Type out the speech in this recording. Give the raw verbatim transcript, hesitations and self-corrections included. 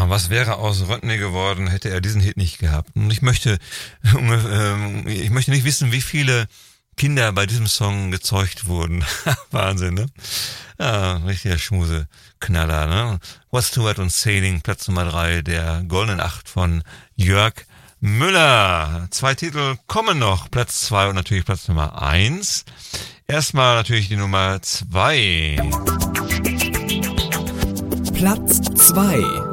Ja, was wäre aus Rodney geworden, hätte er diesen Hit nicht gehabt? Und ich möchte, äh, ich möchte nicht wissen, wie viele Kinder bei diesem Song gezeugt wurden. Wahnsinn, ne? Ja, richtiger Schmuseknaller, ne? What's to What und Sailing, Platz Nummer drei der Goldenen Acht von Jörg Müller. Zwei Titel kommen noch, Platz zwei und natürlich Platz Nummer eins. Erstmal natürlich die Nummer zwei. Platz zwei.